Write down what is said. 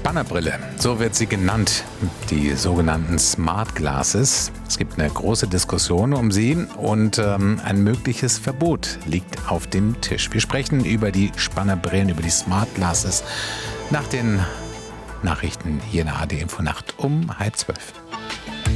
Spannerbrille, so wird sie genannt, die sogenannten Smart Glasses. Es gibt eine große Diskussion um sie und ein mögliches Verbot liegt auf dem Tisch. Wir sprechen über die Spannerbrillen, über die Smart Glasses nach den Nachrichten hier in der ARD Infonacht um 11:30.